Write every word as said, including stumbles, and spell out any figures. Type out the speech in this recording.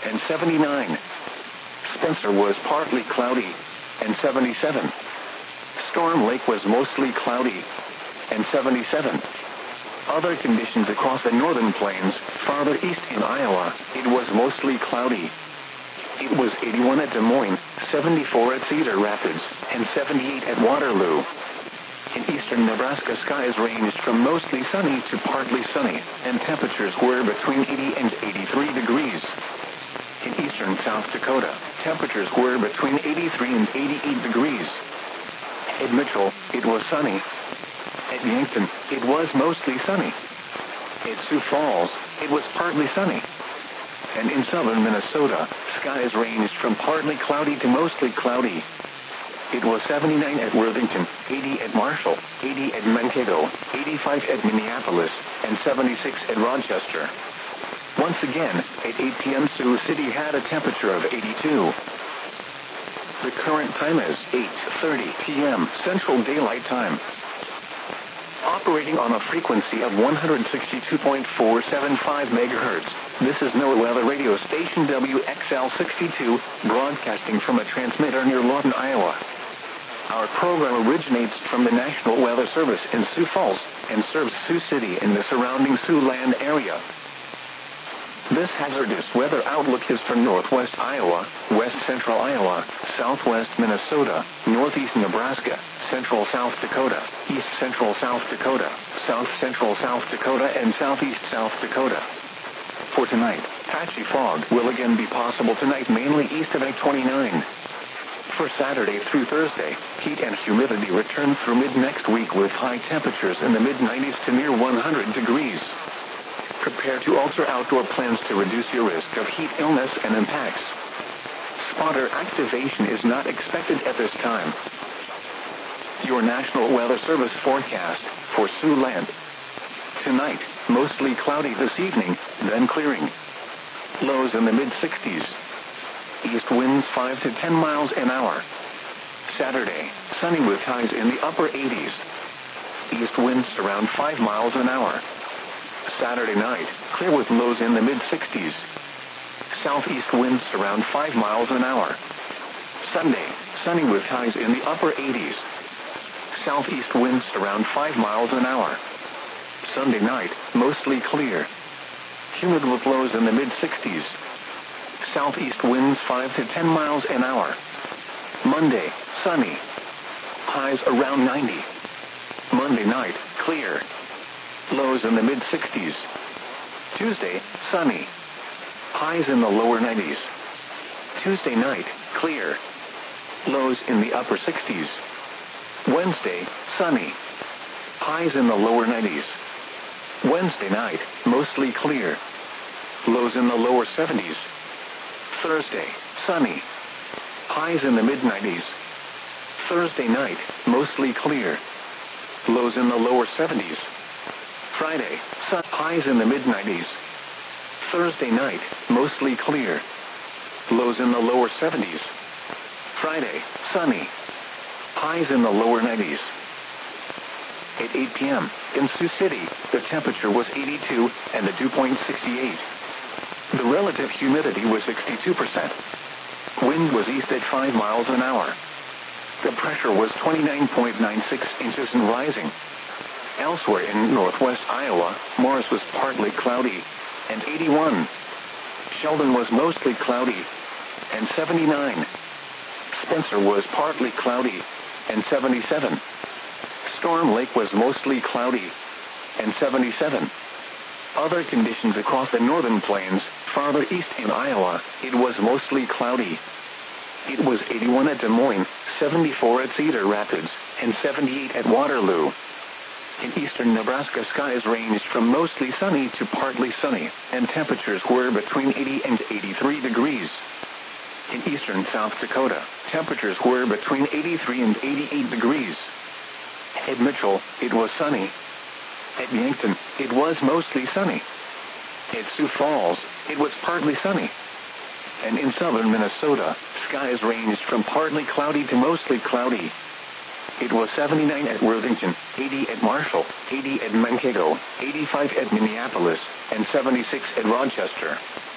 and seventy-nine. Spencer was partly cloudy, and seventy-seven. Storm Lake was mostly cloudy, and seventy-seven. Other conditions across the northern plains, farther east in Iowa, it was mostly cloudy. It was eighty-one at Des Moines, seventy-four at Cedar Rapids, and seventy-eight at Waterloo. In eastern Nebraska, skies ranged from mostly sunny to partly sunny, and temperatures were between eighty and eighty-three degrees. In eastern South Dakota, temperatures were between eighty-three and eighty-eight degrees. At Mitchell, it was sunny. At Yankton, it was mostly sunny. At Sioux Falls, it was partly sunny. And in southern Minnesota, skies ranged from partly cloudy to mostly cloudy. It was seventy-nine at Worthington, eighty at Marshall, eighty at Mankato, eighty-five at Minneapolis, and seventy-six at Rochester. Once again, at eight p m Sioux City had a temperature of eighty-two. The current time is eight thirty p m Central Daylight Time. Operating on a frequency of one hundred sixty-two point four seven five megahertz, this is NOAA Weather Radio Station W X L sixty-two, broadcasting from a transmitter near Lawton, Iowa. Our program originates from the National Weather Service in Sioux Falls and serves Sioux City and the surrounding Siouxland area. This hazardous weather outlook is for northwest Iowa, west central Iowa, southwest Minnesota, northeast Nebraska, central South Dakota, east central South Dakota, south central South Dakota, and southeast South Dakota. For tonight, patchy fog will again be possible tonight, mainly east of I twenty-nine. For Saturday through Thursday, heat and humidity return through mid-next week with high temperatures in the mid nineties to near one hundred degrees. Prepare to alter outdoor plans to reduce your risk of heat illness and impacts. Spotter activation is not expected at this time. Your National Weather Service forecast for Siouxland. Tonight, mostly cloudy this evening, then clearing. Lows in the mid sixties. East winds five to ten miles an hour. Saturday, sunny with highs in the upper eighties. East winds around five miles an hour. Saturday night, clear with lows in the mid sixties. Southeast winds around five miles an hour. Sunday, sunny with highs in the upper eighties. Southeast winds around five miles an hour. Sunday night, mostly clear. Humid with lows in the mid sixties. Southeast winds five to ten miles an hour. Monday, sunny. Highs around ninety. Monday night, clear. Lows in the mid sixties. Tuesday, sunny. Highs in the lower nineties. Tuesday night, clear. Lows in the upper sixties. Wednesday, sunny. Highs in the lower nineties. Wednesday night, mostly clear. Lows in the lower seventies. Thursday, sunny. Highs in the mid nineties. Thursday night, mostly clear. Lows in the lower seventies. Friday, sun, highs in the mid nineties. Thursday night, mostly clear. Lows in the lower seventies. Friday, sunny. Highs in the lower nineties. At eight p m in Sioux City, the temperature was eighty-two and the dew point sixty-eight. The relative humidity was sixty-two percent. Wind was east at five miles an hour. The pressure was twenty-nine point nine six inches and rising. Elsewhere in northwest Iowa, Morris was partly cloudy, and eighty-one. Sheldon was mostly cloudy, and seventy-nine. Spencer was partly cloudy, and seventy-seven. Storm Lake was mostly cloudy, and seventy-seven. Other conditions across the northern plains, farther east in Iowa, it was mostly cloudy. It was eighty-one at Des Moines, seventy-four at Cedar Rapids, and seventy-eight at Waterloo. In eastern Nebraska, skies ranged from mostly sunny to partly sunny, and temperatures were between eighty and eighty-three degrees. In eastern South Dakota, temperatures were between eighty-three and eighty-eight degrees. At Mitchell, it was sunny. At Yankton, it was mostly sunny. At Sioux Falls, it was partly sunny. And in southern Minnesota, skies ranged from partly cloudy to mostly cloudy. It was seventy-nine at Worthington, eighty at Marshall, eighty at Mankato, eighty-five at Minneapolis, and seventy-six at Rochester.